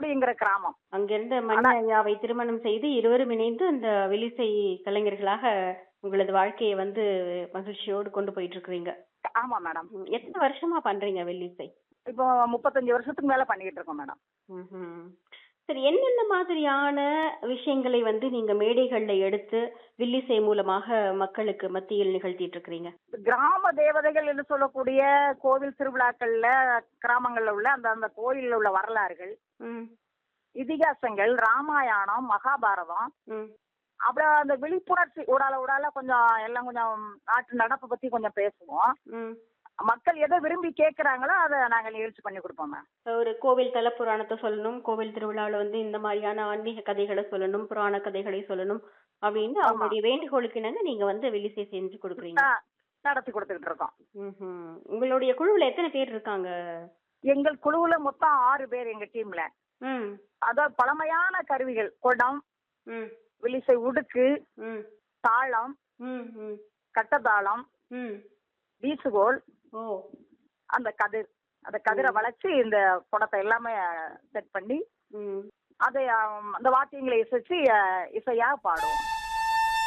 தூத்துக்குடிங்கிற கிராமம். அங்கிருந்து மணி ஐயாவை திருமணம் செய்து இருவரும் இணைந்து அந்த வில்லிசை கலைஞர்களாக உங்களது வாழ்க்கையை வந்து மகிழ்ச்சியோடு கொண்டு போயிட்டு இருக்கிறீங்க. ஆமா மேடம். எத்தனை வருஷமா பண்றீங்க வில்லிசை? இப்போ 35 வருஷத்துக்கு மேல பண்ணிக்கிட்டு இருக்கோம் மேடம். சரி, என்னென்ன மாதிரியான விஷயங்களை வந்து நீங்க மேடைகள்ல எடுத்து வில்லிசை மூலமாக மக்களுக்கு மத்தியில் நிகழ்த்திட்டு இருக்கிறீங்க? கிராம தேவதைகள் என்று சொல்லக்கூடிய கோவில் திருவிழாக்கள்ல கிராமங்கள்ல உள்ள அந்த அந்த கோயில்ல உள்ள வரலாறுகள், இதிகாசங்கள், ராமாயணம், மகாபாரதம், அப்புறம் அந்த விழிப்புணர்ச்சி உடால கொஞ்சம் எல்லாம் கொஞ்சம் நாட்டு நடப்பு பத்தி கொஞ்சம் பேசுவோம். மக்கள் எதை விரும்பி கேட்கறாங்களோ அதை நாங்க நிகழ்ச்சி பண்ணி கொடுப்போம். ஒரு கோவில் தல புராணத்தை சொல்லணும், கோவில் திருவிழாவில் வந்து இந்த மாதிரியான ஆன்மீக கதைகளை சொல்லணும், புராண கதைகளை சொல்லணும் அப்படின்னு அவங்களுடைய வேண்டுகோளுக்கு இணங்க நீங்க வந்து வில்லிசை செஞ்சு கொடுக்குறீங்க, நடத்தி கொடுத்துக்கிட்டு இருக்கோம். உங்களுடைய குழுவுல எத்தனை பேர் இருக்காங்க? எங்கள் குழுவுல மொத்தம் 6 பேர் எங்க டீம்ல. அதாவது பழமையான கருவிகள், குடம், வில்லிசை உடுக்கு, தாளம், கட்டதாளம், வீசுகோல், அந்த கதிரை வளைச்சு இந்த குடத்தை எல்லாமே செட் பண்ணி அதை அந்த வாத்தியங்களை இசைச்சு இசையா பாடுவோம்.